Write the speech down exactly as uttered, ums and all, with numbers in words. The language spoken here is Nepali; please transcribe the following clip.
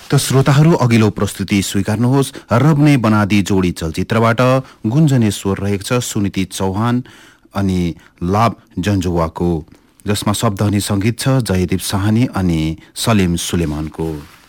त श्रोताहरू अघिल्लो प्रस्तुति स्वीकार्नुहोस्। रब ने बनादी जोडी चलचित्रबाट गुन्जनेश्वर रहेको छ सुनिति चौहान अनि लाभ जन्जुवाको, जसमा शब्द अनि संगीत छ जयदीप साहनी अनि सलिम सुलेमानको।